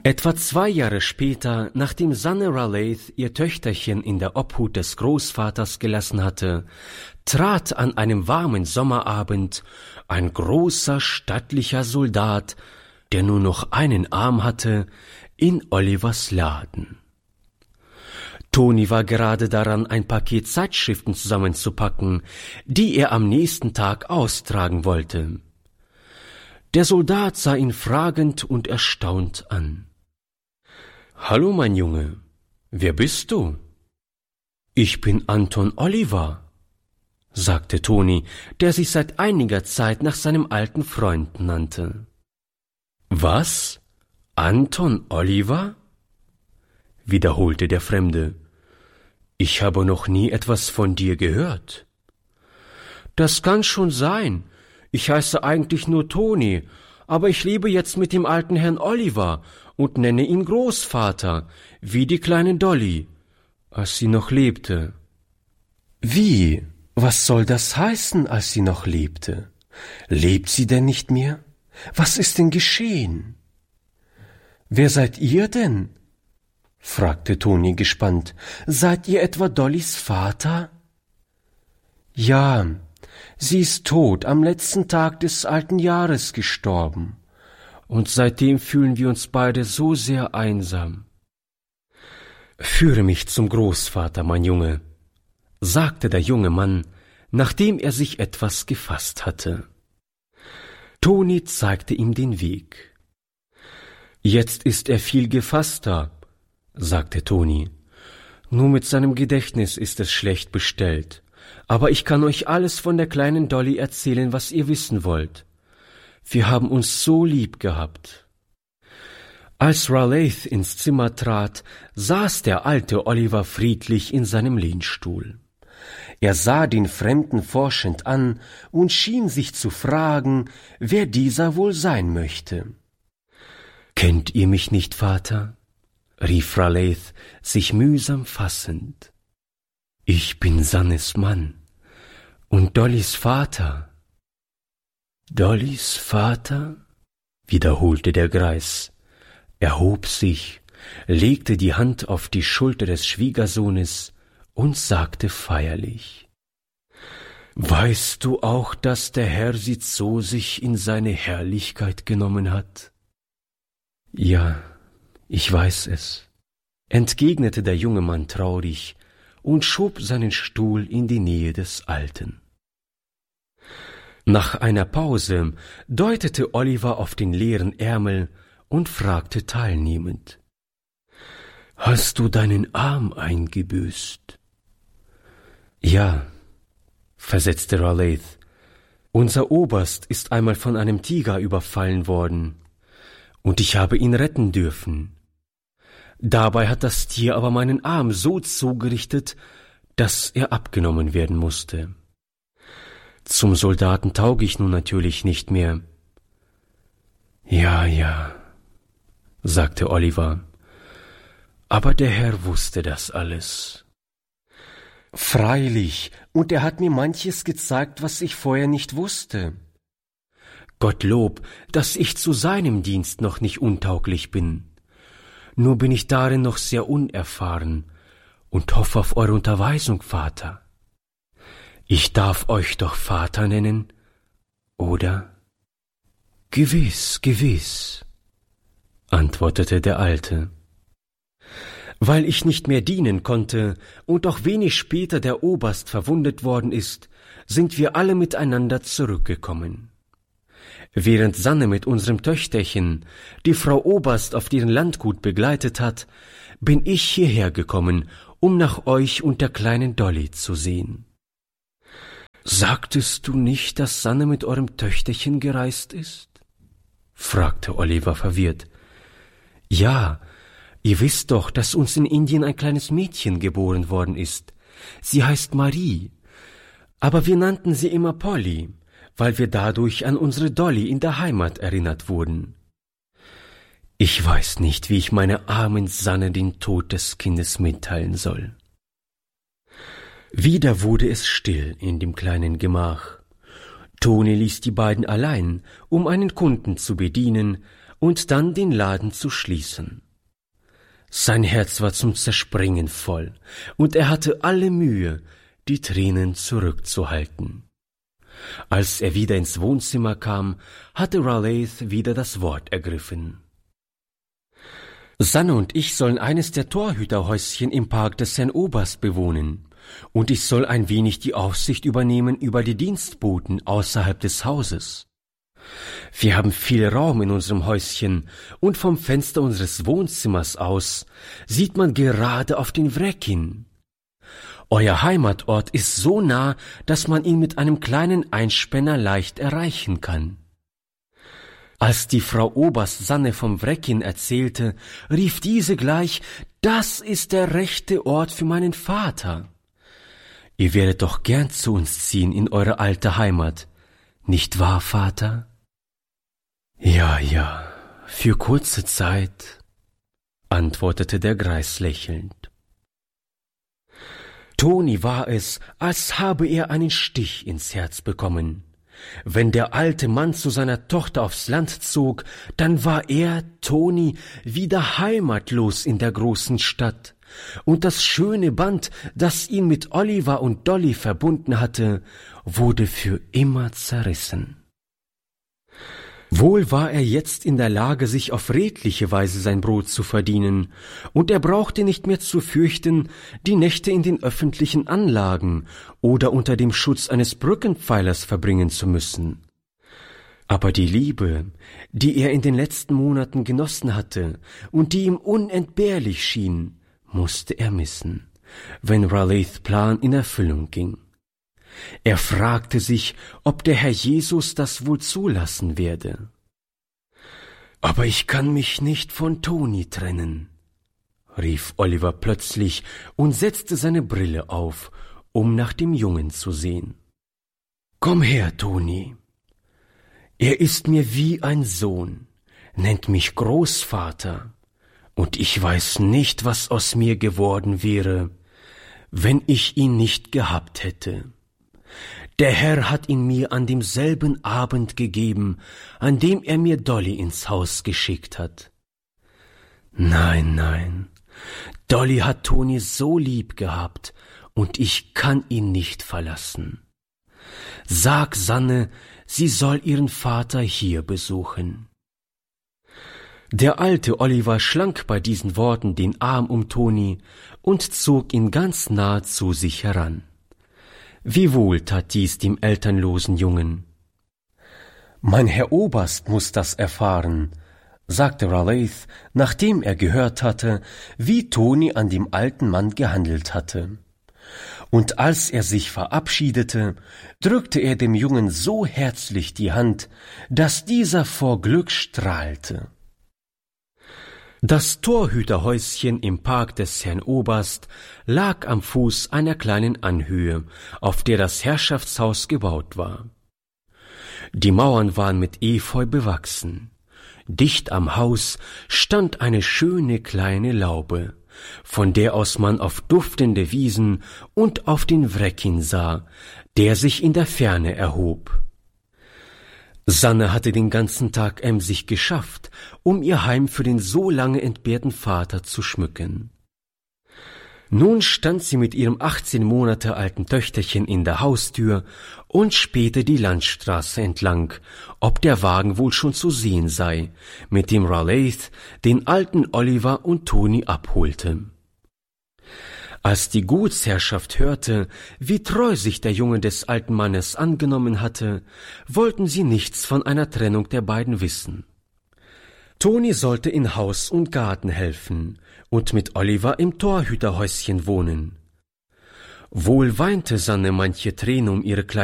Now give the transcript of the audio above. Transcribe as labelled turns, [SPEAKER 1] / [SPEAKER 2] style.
[SPEAKER 1] Etwa 2 Jahre später, nachdem Sanne Raleigh ihr Töchterchen in der Obhut des Großvaters gelassen hatte, trat an einem warmen Sommerabend ein großer, stattlicher Soldat, der nur noch einen Arm hatte, in Olivers Laden. Toni war gerade daran, ein Paket Zeitschriften zusammenzupacken, die er am nächsten Tag austragen wollte. Der Soldat sah ihn fragend und erstaunt an. »Hallo, mein Junge, wer bist du?« »Ich bin Anton Oliver«, sagte Toni, der sich seit einiger Zeit nach seinem alten Freund nannte. »Was? Anton Oliver?« wiederholte der Fremde. »Ich habe noch nie etwas von dir gehört.« »Das kann schon sein. Ich heiße eigentlich nur Toni, aber ich lebe jetzt mit dem alten Herrn Oliver und nenne ihn Großvater, wie die kleine Dolly, als sie noch lebte.« »Wie? Was soll das heißen, als sie noch lebte? Lebt sie denn nicht mehr? Was ist denn geschehen?« »Wer seid ihr denn?« fragte Toni gespannt. »Seid ihr etwa Dollys Vater?« »Ja, sie ist tot, am letzten Tag des alten Jahres gestorben. Und seitdem fühlen wir uns beide so sehr einsam.« »Führe mich zum Großvater, mein Junge«, sagte der junge Mann, nachdem er sich etwas gefasst hatte. Toni zeigte ihm den Weg. »Jetzt ist er viel gefasster«, sagte Toni. »Nur mit seinem Gedächtnis ist es schlecht bestellt. Aber ich kann euch alles von der kleinen Dolly erzählen, was ihr wissen wollt. Wir haben uns so lieb gehabt.« Als Raleigh ins Zimmer trat, saß der alte Oliver friedlich in seinem Lehnstuhl. Er sah den Fremden forschend an und schien sich zu fragen, wer dieser wohl sein möchte. »Kennt ihr mich nicht, Vater?« rief Raleigh, sich mühsam fassend. »Ich bin Sannes Mann und Dollys Vater.« »Dollys Vater?« wiederholte der Greis, erhob sich, legte die Hand auf die Schulter des Schwiegersohnes und sagte feierlich: »Weißt du auch, dass der Herr sie zu sich in seine Herrlichkeit genommen hat?« »Ja, ich weiß es«, entgegnete der junge Mann traurig und schob seinen Stuhl in die Nähe des Alten. Nach einer Pause deutete Oliver auf den leeren Ärmel und fragte teilnehmend: »Hast du deinen Arm eingebüßt?« »Ja«, versetzte Raleigh, »unser Oberst ist einmal von einem Tiger überfallen worden, und ich habe ihn retten dürfen. Dabei hat das Tier aber meinen Arm so zugerichtet, dass er abgenommen werden musste. Zum Soldaten tauge ich nun natürlich nicht mehr.« »Ja«, sagte Oliver, »aber der Herr wusste das alles.« »Freilich, und er hat mir manches gezeigt, was ich vorher nicht wusste.« »Gottlob, dass ich zu seinem Dienst noch nicht untauglich bin. Nur bin ich darin noch sehr unerfahren und hoffe auf eure Unterweisung, Vater. Ich darf euch doch Vater nennen, oder?« »Gewiss, gewiss«, antwortete der Alte. »Weil ich nicht mehr dienen konnte und auch wenig später der Oberst verwundet worden ist, sind wir alle miteinander zurückgekommen. Während Sanne mit unserem Töchterchen die Frau Oberst auf deren Landgut begleitet hat, bin ich hierher gekommen, um nach euch und der kleinen Dolly zu sehen.« »Sagtest du nicht, dass Sanne mit eurem Töchterchen gereist ist?« fragte Oliver verwirrt. »Ja, ihr wisst doch, dass uns in Indien ein kleines Mädchen geboren worden ist. Sie heißt Marie, aber wir nannten sie immer Polly, weil wir dadurch an unsere Dolly in der Heimat erinnert wurden. Ich weiß nicht, wie ich meiner armen Sanne den Tod des Kindes mitteilen soll.« Wieder wurde es still in dem kleinen Gemach. Toni ließ die beiden allein, um einen Kunden zu bedienen, und dann den Laden zu schließen. Sein Herz war zum Zerspringen voll, und er hatte alle Mühe, die Tränen zurückzuhalten. Als er wieder ins Wohnzimmer kam, hatte Raleigh wieder das Wort ergriffen. »Sanne und ich sollen eines der Torhüterhäuschen im Park des Herrn Oberst bewohnen, und ich soll ein wenig die Aufsicht übernehmen über die Dienstboten außerhalb des Hauses. Wir haben viel Raum in unserem Häuschen, und vom Fenster unseres Wohnzimmers aus sieht man gerade auf den Wrekin. Euer Heimatort ist so nah, dass man ihn mit einem kleinen Einspänner leicht erreichen kann.« Als die Frau Oberst Sanne vom Wrekin erzählte, rief diese gleich: »Das ist der rechte Ort für meinen Vater. Ihr werdet doch gern zu uns ziehen in eure alte Heimat, nicht wahr, Vater?« »Ja, für kurze Zeit«, antwortete der Greis lächelnd. Toni war es, als habe er einen Stich ins Herz bekommen. Wenn der alte Mann zu seiner Tochter aufs Land zog, dann war er, Toni, wieder heimatlos in der großen Stadt, und das schöne Band, das ihn mit Oliver und Dolly verbunden hatte, wurde für immer zerrissen. Wohl war er jetzt in der Lage, sich auf redliche Weise sein Brot zu verdienen, und er brauchte nicht mehr zu fürchten, die Nächte in den öffentlichen Anlagen oder unter dem Schutz eines Brückenpfeilers verbringen zu müssen. Aber die Liebe, die er in den letzten Monaten genossen hatte und die ihm unentbehrlich schien, musste er missen, wenn Raleighs Plan in Erfüllung ging. Er fragte sich, ob der Herr Jesus das wohl zulassen werde. »Aber ich kann mich nicht von Toni trennen«, rief Oliver plötzlich und setzte seine Brille auf, um nach dem Jungen zu sehen. »Komm her, Toni. Er ist mir wie ein Sohn, nennt mich Großvater, und ich weiß nicht, was aus mir geworden wäre, wenn ich ihn nicht gehabt hätte. Der Herr hat ihn mir an demselben Abend gegeben, an dem er mir Dolly ins Haus geschickt hat. Nein, Dolly hat Toni so lieb gehabt, und ich kann ihn nicht verlassen. Sag Sanne, sie soll ihren Vater hier besuchen.« Der alte Oliver schlang bei diesen Worten den Arm um Toni und zog ihn ganz nah zu sich heran. Wie wohl tat dies dem elternlosen Jungen. »Mein Herr Oberst muß das erfahren«, sagte Raleigh, nachdem er gehört hatte, wie Toni an dem alten Mann gehandelt hatte. Und als er sich verabschiedete, drückte er dem Jungen so herzlich die Hand, dass dieser vor Glück strahlte. Das Torhüterhäuschen im Park des Herrn Oberst lag am Fuß einer kleinen Anhöhe, auf der das Herrschaftshaus gebaut war. Die Mauern waren mit Efeu bewachsen. Dicht am Haus stand eine schöne kleine Laube, von der aus man auf duftende Wiesen und auf den Wrekin sah, der sich in der Ferne erhob. Sanne hatte den ganzen Tag emsig geschafft, um ihr Heim für den so lange entbehrten Vater zu schmücken. Nun stand sie mit ihrem 18 Monate alten Töchterchen in der Haustür und spähte die Landstraße entlang, ob der Wagen wohl schon zu sehen sei, mit dem Raleigh den alten Oliver und Toni abholte. Als die Gutsherrschaft hörte, wie treu sich der Junge des alten Mannes angenommen hatte, wollten sie nichts von einer Trennung der beiden wissen. Toni sollte in Haus und Garten helfen und mit Oliver im Torhüterhäuschen wohnen. Wohl weinte Sanne manche Träne um ihre kleine